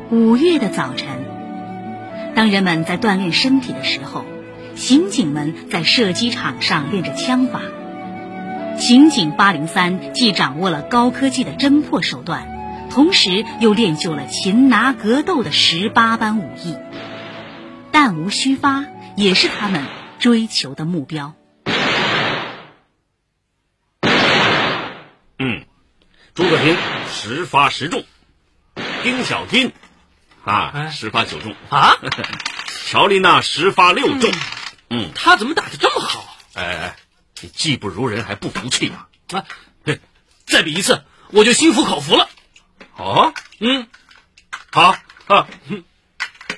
5月的早晨，当人们在锻炼身体的时候，刑警们在射击场上练着枪法。刑警803既掌握了高科技的侦破手段，同时又练就了擒拿格斗的18般武艺。弹无虚发也是他们追求的目标。 诸葛平10发10中，丁小军10发9中啊， 乔丽娜10发6中。 他怎么打得这么好？ 你技不如人还不服气吗？ 再比一次，我就心服口服了。 好。